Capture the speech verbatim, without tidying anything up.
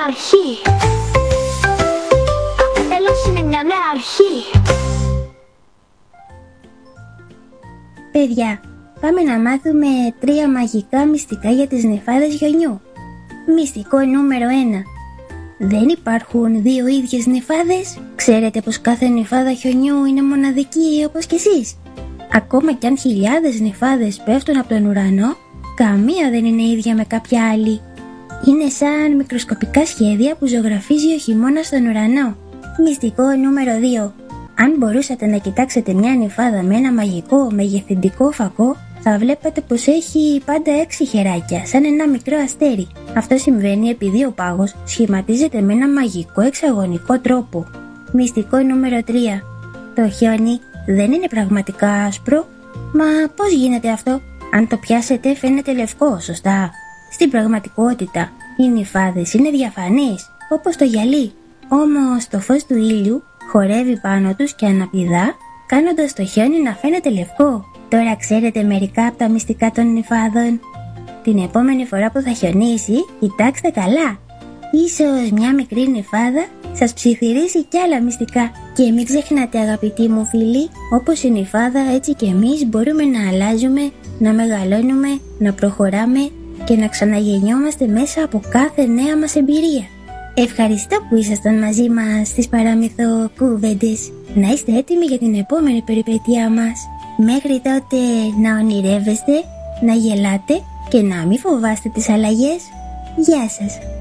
αρχή. Το τέλος είναι μια νέα αρχή. Παιδιά, πάμε να μάθουμε τρία μαγικά μυστικά για τις νυφάδες χιονιού. Μυστικό νούμερο ένα. Δεν υπάρχουν δύο ίδιες νυφάδες. Ξέρετε πως κάθε νυφάδα χιονιού είναι μοναδική όπως κι εσείς. Ακόμα κι αν χιλιάδες νυφάδες πέφτουν από τον ουρανό, καμία δεν είναι ίδια με κάποια άλλη. Είναι σαν μικροσκοπικά σχέδια που ζωγραφίζει ο χειμώνας στον ουρανό. Μυστικό νούμερο δύο. Αν μπορούσατε να κοιτάξετε μια νυφάδα με ένα μαγικό μεγεθυντικό φακό, θα βλέπατε πως έχει πάντα έξι χεράκια, σαν ένα μικρό αστέρι. Αυτό συμβαίνει επειδή ο πάγος σχηματίζεται με ένα μαγικό εξαγωνικό τρόπο. Μυστικό νούμερο τρία. Το χιόνι δεν είναι πραγματικά άσπρο. Μα πώς γίνεται αυτό? Αν το πιάσετε φαίνεται λευκό, σωστά? Στην πραγματικότητα, οι νυφάδες είναι διαφανείς, όπως το γυαλί. Όμως το φως του ήλιου χορεύει πάνω τους και αναπηδά, κάνοντας το χιόνι να φαίνεται λευκό. Τώρα ξέρετε μερικά από τα μυστικά των νυφάδων. Την επόμενη φορά που θα χιονίσει, κοιτάξτε καλά. Ίσως μια μικρή νυφάδα σας ψιθυρίσει κι άλλα μυστικά. Και μην ξεχνάτε, αγαπητοί μου φίλοι, όπως η νυφάδα, έτσι και εμείς μπορούμε να αλλάζουμε, να μεγαλώνουμε, να προχωράμε και να ξαναγεννιόμαστε μέσα από κάθε νέα μας εμπειρία. Ευχαριστώ που ήσασταν μαζί μας στις παραμυθο κουβέντες. Να είστε έτοιμοι για την επόμενη περιπέτειά μας. Μέχρι τότε να ονειρεύεστε, να γελάτε και να μην φοβάστε τις αλλαγές. Γεια σας!